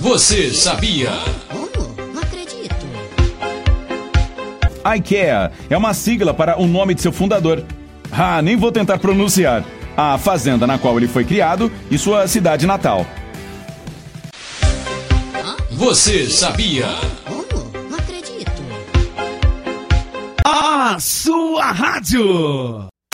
Você sabia? Não acredito. IKEA é uma sigla para o nome de seu fundador. Nem vou tentar pronunciar. A fazenda na qual ele foi criado e sua cidade natal. Você sabia? Não acredito. A sua rádio.